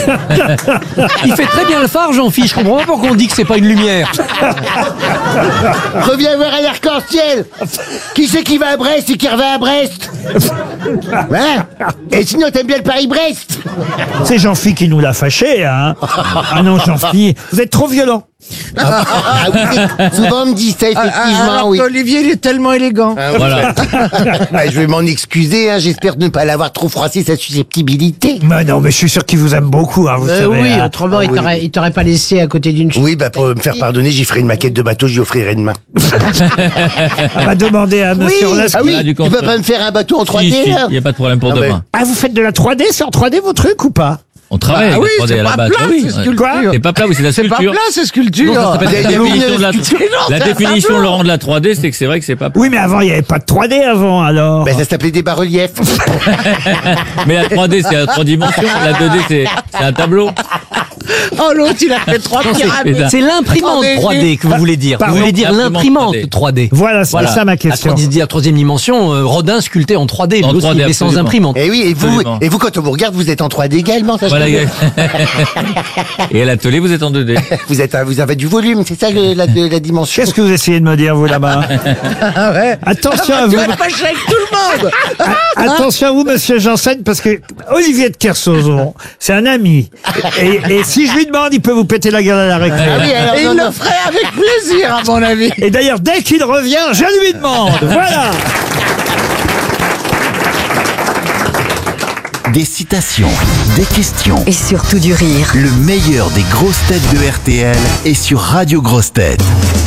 Il fait très bien le phare, Jean-Philippe. Je comprends pas pourquoi on dit que c'est pas une lumière. Reviens voir à l'arc-en-ciel. Qui c'est qui va à Brest et qui revient à Brest? Hein? Et sinon, t'aimes bien le Paris-Brest? C'est Jean-Philippe qui nous l'a fâché, hein. Ah non, Jean-Philippe, vous êtes trop violent. Ah oui, souvent on me dit ça, effectivement, Alors oui. qu'Olivier, il est tellement élégant. Voilà. Ouais, je vais m'en excuser, hein, j'espère ne pas l'avoir trop froissé sa susceptibilité. Mais non, mais je suis sûr qu'il vous aime beaucoup, hein, vous savez. Oui, hein. autrement, il t'aurait pas laissé à côté d'une Oui, bah pour me faire pardonner, j'y ferai une maquette de bateau, j'y offrirai demain. On va demander à monsieur Orlaski. Ah oui, Ah, du tu peux contre. pas me faire un bateau en 3D, là? Il n'y a pas de problème pour Ah, demain. Ah, vous faites de la 3D? C'est en 3D vos trucs ou pas? On travaille avec oui, la 3D c'est à la pas base. plat, Oui, c'est sculpture. Quoi? C'est pas plat, oui, c'est la C'est pas sculpture. plat, c'est sculpture. Non, ça s'appelle la Vous avez définition de la, sculpture. Non, la c'est un définition, tableau. Laurent, de la 3D, c'est que c'est vrai que c'est pas plat. Oui, mais avant, il n'y avait pas de 3D avant, alors. Bah ça s'appelait des bas-reliefs. Mais la 3D, c'est à 3 dimensions. La 2D, c'est un tableau. Oh, l'autre, il a fait 3 pyramides. C'est l'imprimante 3D que vous voulez dire. Pardon. Vous voulez dire L'imprimante l'imprimante 3D. Voilà, c'est ça ma question. À troisième dimension, Rodin sculpté en 3D, En l'autre 3D, il est sans absolument. imprimante. Et oui, Absolument. et vous, quand on vous regarde, vous êtes en 3D également, ça je Voilà. sais. Et à l'atelier, vous êtes en 2D. Vous avez du volume, c'est ça la dimension. Qu'est-ce que vous essayez de me dire, vous, là-bas? Ah ouais. Attention à Tu vous. vas te fâcher avec tout le monde. Attention à vous, monsieur Janssen, parce que Olivier de Kersauzon, c'est un ami. Et si je lui demande, il peut vous péter la gueule à la récré. Ah oui, alors, Et non, il non. le ferait avec plaisir, à mon avis. Et d'ailleurs, dès qu'il revient, je lui demande. Voilà. Des citations, des questions. Et surtout du rire. Le meilleur des grosses têtes de RTL est sur Radio Grosses Têtes.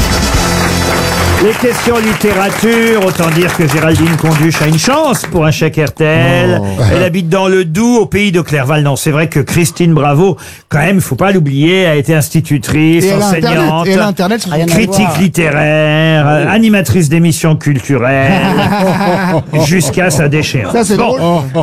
Les questions littérature, autant dire que Géraldine Conduche a une chance pour un chèque RTL. Elle habite dans le Doubs, au pays de Clerval. Non, c'est vrai que Christine Bravo, quand même, faut pas l'oublier, a été institutrice, enseignante, Internet, ça n'a rien à critique voir. littéraire, animatrice d'émissions culturelles, jusqu'à sa déchéance. Ça, c'est drôle.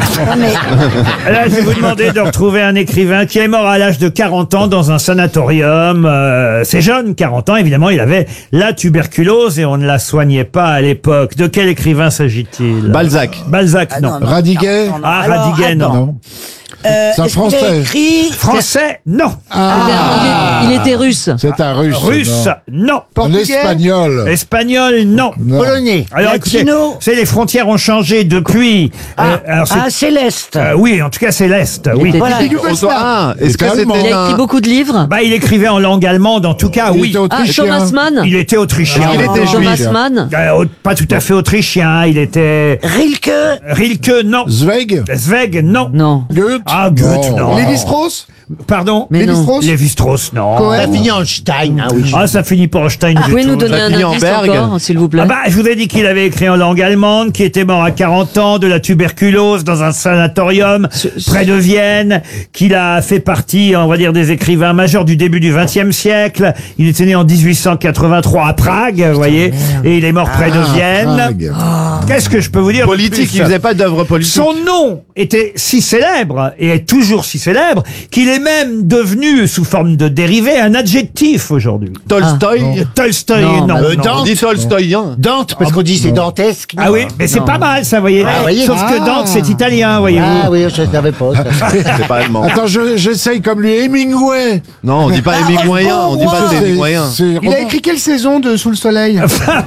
Là, je vais vous demander de retrouver un écrivain qui est mort à l'âge de 40 ans dans un sanatorium. C'est jeune, 40 ans, évidemment, il avait la tuberculose et on ne la soignait pas à l'époque. De quel écrivain s'agit-il? Balzac. Balzac, non. Radiguet. Ah, Radiguet, non. Non. C'est un français. Français, non. Il était russe. C'est un russe. Russe, non. L'espagnol. Espagnol, non. Polonais. Alors écoutez, Latino. c'est les frontières ont changé depuis. Alors, c'est- Céleste. oui, en tout cas, c'est l'Est, oui. Voilà. Ah, est-ce que allemand. Il c'était a écrit un... beaucoup de livres. Bah, il écrivait en langue allemande, en tout cas, Il oui. était Ah, autrichien. Thomas Mann. Il était autrichien. Il était Thomas juif. Mann. Pas tout à fait autrichien, il était... Rilke. Rilke, non. Zweig. Zweig, non. Non. Goethe. Ah, Goethe, non. Lévi-Strauss. Pardon? Mais non. Lévi-Strauss. Lévi-Strauss, non. Cohen. Ça finit en Stein, hein, oui. Ah, ça finit pour Einstein Vous du pouvez tout. nous donner un finit en indice Berg. encore, s'il vous plaît? Ah bah, je vous ai dit qu'il avait écrit en langue allemande, qu'il était mort à 40 ans de la tuberculose dans un sanatorium près de Vienne, qu'il a fait partie, on va dire, des écrivains majeurs du début du XXe siècle. Il était né en 1883 à Prague, vous voyez, et il est mort près de Vienne. Prague. Qu'est-ce que je peux vous dire de Politique, plus il faisait pas d'œuvre politique. Son nom était si célèbre, et est toujours si célèbre, qu'il est même devenu, sous forme de dérivé, un adjectif aujourd'hui. Tolstoï. Tolstoï, Non, non. bah, non. On Dante. dit Tolstoïen. Dante, parce qu'on dit c'est dantesque. Ah oui, mais c'est pas mal ça, voyez. voyez. Sauf que Dante, c'est italien, voyez-vous. Ah oui, je savais pas. Ça. C'est pas allemand. Attends, j'essaye comme lui. Hemingway. Non, on dit pas Hemingwayen. On dit pas c'est Hemingwayen. Il a écrit quelle saison de Sous le Soleil?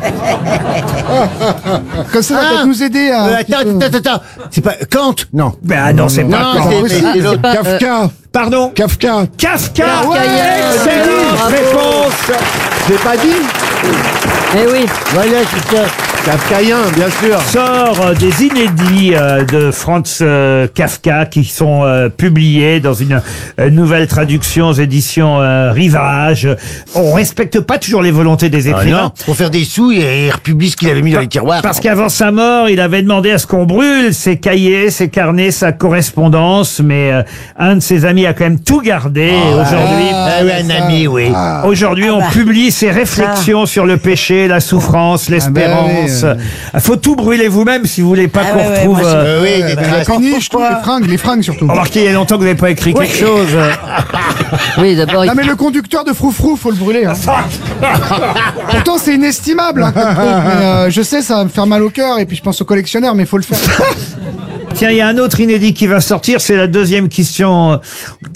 Comme ça, va peut-être nous aider à. Attends. C'est pas Kant? Non. Ben ah non, c'est pas Non, Kant. c'est l'autre. pas, Kafka. Pardon. Kafka. Kafka. Kafkaïen. Excellente réponse. C'est pas dit. Eh oui. Voilà, c'est ça. Kafkaïen, bien sûr. Sort des inédits de Franz Kafka qui sont publiés dans une nouvelle traduction aux éditions Rivage. On respecte pas toujours les volontés des écrivains. Non, pour faire des sous, il republie ce qu'il avait mis dans les tiroirs. Parce qu'avant sa mort, il avait demandé à ce qu'on brûle ses cahiers, ses carnets, sa correspondance, mais un de ses amis a quand même tout gardé. Et aujourd'hui, Ah oui, un ami, oui. aujourd'hui, on publie ses réflexions sur le péché, la souffrance, l'espérance. Faut tout brûler vous-même si vous voulez pas qu'on retrouve. Oui, des traces. Péniche, les fringues surtout. Remarquez, il y a longtemps que vous n'avez pas écrit quelque chose. Oui, d'abord, Non mais le conducteur de Froufrou, faut le brûler. Hein. Pourtant c'est inestimable. Hein, comme truc, mais, je sais, ça va me faire mal au cœur et puis je pense aux collectionneurs, mais il faut le faire. Tiens, il y a un autre inédit qui va sortir, c'est la deuxième question